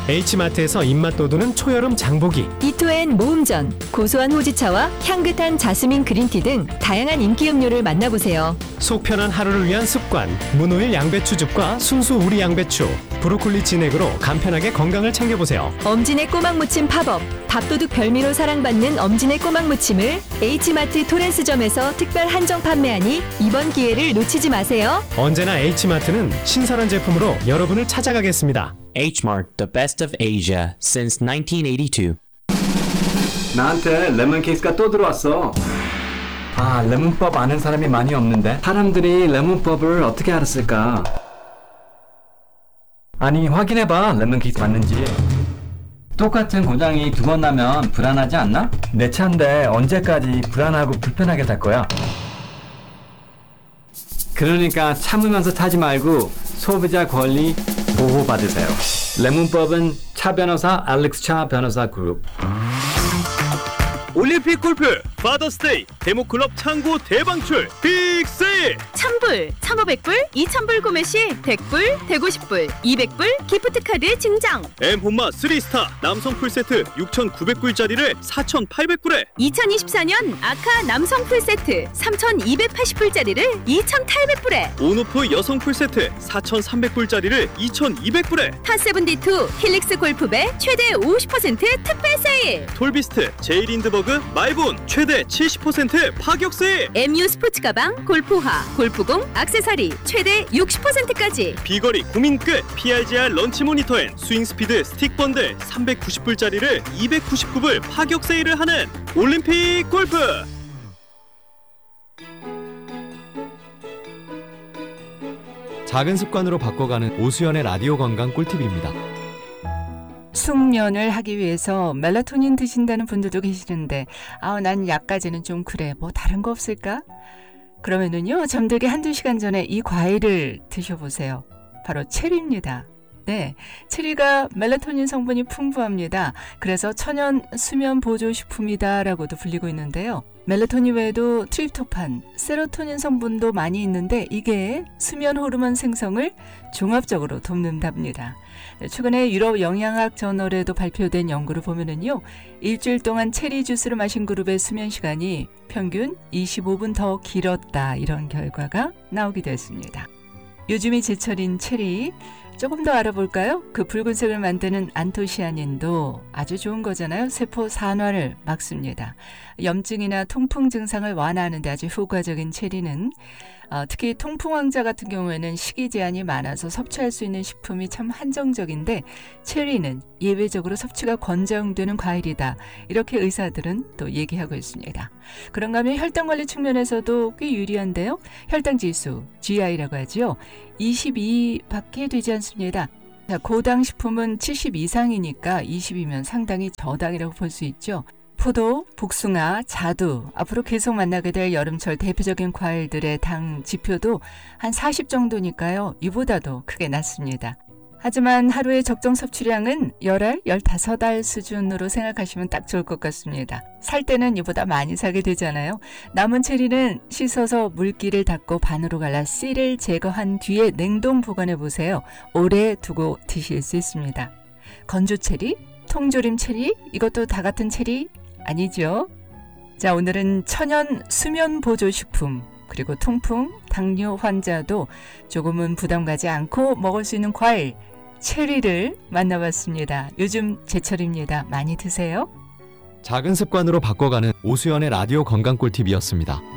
H마트에서 입맛 돋우는 초여름 장보기, 이토앤 모음전, 고소한 호지차와 향긋한 자스민 그린티 등 다양한 인기 음료를 만나보세요. 속 편한 하루를 위한 습관, 무노일 양배추즙과 순수 우리 양배추, 브로콜리 진액으로 간편하게 건강을 챙겨보세요. 엄진의 꼬막무침 팝업, 밥도둑 별미로 사랑받는 엄진의 꼬막무침을 H마트 토렌스점에서 특별 한정 판매하니 이번 기회를 놓치지 마세요. 언제나 H마트는 신선한 제품으로 여러분을 찾아가겠습니다. H-Mart, the best of Asia since 1982. 나한테 레몬 케이스가 또 들어왔어. 아, 레몬법 아는 사람이 많이 없는데 사람들이 레몬법을 어떻게 알았을까? 아니, 확인해봐. 레몬 케이스 맞는지. 똑같은 고장이 두 번 나면 불안하지 않나? 내 차인데 언제까지 불안하고 불편하게 탈 거야? 그러니까 참으면서 타지 말고 소비자 권리 보호받으세요. 레몬법은 차 변호사 알렉스 차 변호사 그룹. 올림픽 골프 파더스데이 데모클럽 창고 대방출 빅세일. 1000불, 1500불, 2000불 구매 시 100불, 150불, 200불 기프트카드 증정. M혼마 3스타 남성 풀세트 6,900불짜리를 4,800불에 2024년 아카 남성 풀세트 3280불짜리를 2800불에 온오프 여성 풀세트 4,300불짜리를 2,200불에 타72 힐릭스 골프배 최대 50% 특별 세일. 톨비스트 제이린드버그 마이본 최대 70% 파격 세일. MU 스포츠 가방, 골프화, 골프공, 액세서리 최대 60%까지. 비거리 고민 끝 PRGR 런치 모니터 앤 스윙 스피드 스틱 번들 390불짜리를 299불 파격 세일을 하는 올림픽 골프. 작은 습관으로 바꿔가는 오수연의 라디오 건강 꿀팁입니다. 숙면을 하기 위해서 멜라토닌 드신다는 분들도 계시는데 난 약까지는 좀 그래. 뭐 다른 거 없을까? 그러면은요, 잠들기 1-2시간 전에 이 과일을 드셔보세요. 바로 체리입니다. 네, 체리가 멜라토닌 성분이 풍부합니다. 그래서 천연 수면 보조 식품이다라고도 불리고 있는데요. 멜라토닌 외에도 트립토판, 세로토닌 성분도 많이 있는데 이게 수면 호르몬 생성을 종합적으로 돕는답니다. 최근에 유럽 영양학 저널에도 발표된 연구를 보면은요, 일주일 동안 체리 주스를 마신 그룹의 수면 시간이 평균 25분 더 길었다, 이런 결과가 나오기도 했습니다. 요즘이 제철인 체리, 조금 더 알아볼까요? 그 붉은색을 만드는 안토시아닌도 아주 좋은 거잖아요. 세포 산화를 막습니다. 염증이나 통풍 증상을 완화하는 데 아주 효과적인 체리는 특히 통풍 환자 같은 경우에는 식이 제한이 많아서 섭취할 수 있는 식품이 참 한정적인데 체리는 예외적으로 섭취가 권장되는 과일이다. 이렇게 의사들은 또 얘기하고 있습니다. 그런가 하면 혈당관리 측면에서도 꽤 유리한데요. 혈당지수, GI라고 하죠. 22밖에 되지 않습니다. 자, 고당 식품은 70 이상이니까 20이면 상당히 저당이라고 볼 수 있죠. 포도, 복숭아, 자두, 앞으로 계속 만나게 될 여름철 대표적인 과일들의 당 지표도 한 40 정도니까요. 이보다도 크게 낮습니다. 하지만 하루의 적정 섭취량은 10알, 15알 수준으로 생각하시면 딱 좋을 것 같습니다. 살 때는 이보다 많이 사게 되잖아요. 남은 체리는 씻어서 물기를 닦고 반으로 갈라 씨를 제거한 뒤에 냉동 보관해 보세요. 오래 두고 드실 수 있습니다. 건조 체리, 통조림 체리, 이것도 다 같은 체리 아니죠? 자, 오늘은 천연 수면 보조 식품, 그리고 통풍, 당뇨 환자도 조금은 부담 가지 않고 먹을 수 있는 과일, 체리를 만나봤습니다. 요즘 제철입니다. 많이 드세요. 작은 습관으로 바꿔가는 오수연의 라디오 건강 꿀팁이었습니다.